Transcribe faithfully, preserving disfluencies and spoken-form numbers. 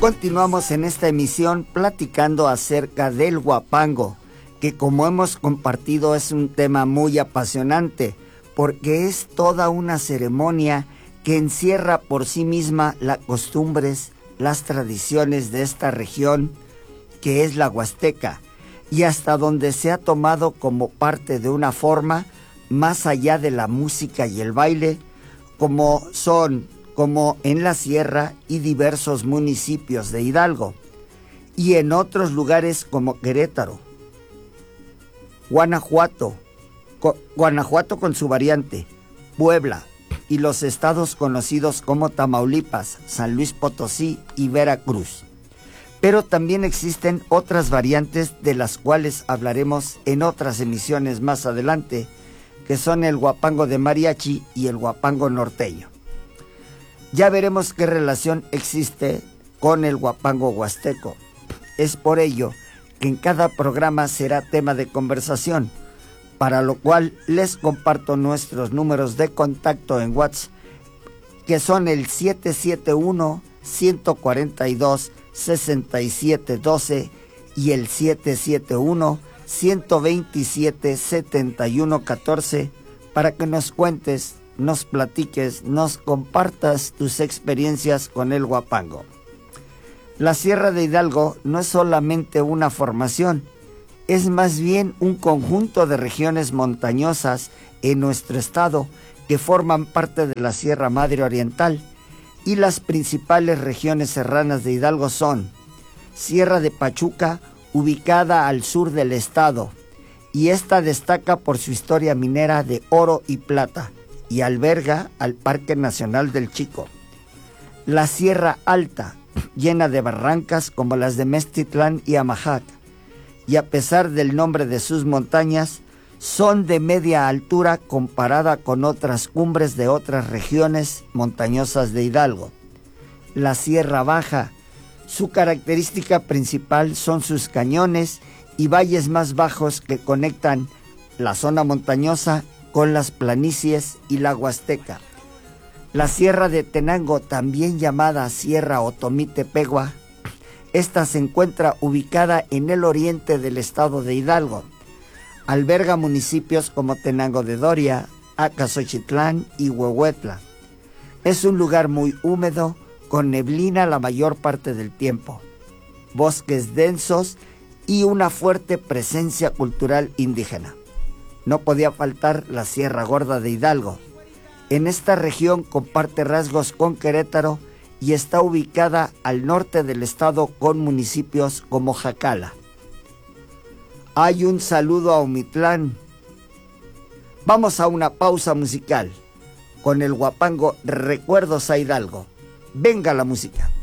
continuamos en esta emisión platicando acerca del huapango, que como hemos compartido es un tema muy apasionante, porque es toda una ceremonia que encierra por sí misma las costumbres, las tradiciones de esta región, que es la Huasteca, y hasta donde se ha tomado como parte de una forma, más allá de la música y el baile, como son, como en la sierra y diversos municipios de Hidalgo, y en otros lugares como Querétaro, Guanajuato, Guanajuato con su variante, Puebla, y los estados conocidos como Tamaulipas, San Luis Potosí y Veracruz. Pero también existen otras variantes de las cuales hablaremos en otras emisiones más adelante, que son el huapango de mariachi y el huapango norteño. Ya veremos qué relación existe con el huapango huasteco. Es por ello que en cada programa será tema de conversación, para lo cual les comparto nuestros números de contacto en WhatsApp, que son el siete siete uno, uno cuatro dos, seis siete uno dos y el siete siete uno, uno dos siete, siete uno uno cuatro, para que nos cuentes, nos platiques, nos compartas tus experiencias con el huapango. La Sierra de Hidalgo no es solamente una formación, es más bien un conjunto de regiones montañosas en nuestro estado que forman parte de la Sierra Madre Oriental, y las principales regiones serranas de Hidalgo son Sierra de Pachuca, ubicada al sur del estado, y esta destaca por su historia minera de oro y plata, y alberga al Parque Nacional del Chico. La Sierra Alta, llena de barrancas como las de Meztitlán y Amajac, y a pesar del nombre de sus montañas, son de media altura comparada con otras cumbres de otras regiones montañosas de Hidalgo. La Sierra Baja, su característica principal son sus cañones y valles más bajos que conectan la zona montañosa con las planicies y la Huasteca. La Sierra de Tenango, también llamada Sierra Otomí-Tepehua, esta se encuentra ubicada en el oriente del estado de Hidalgo. Alberga municipios como Tenango de Doria, Acaxochitlán y Huehuetla. Es un lugar muy húmedo, con neblina la mayor parte del tiempo, bosques densos y una fuerte presencia cultural indígena. No podía faltar la Sierra Gorda de Hidalgo. En esta región comparte rasgos con Querétaro y está ubicada al norte del estado con municipios como Jacala. Hay un saludo a Omitlán. Vamos a una pausa musical con el huapango Recuerdos a Hidalgo. Venga la música.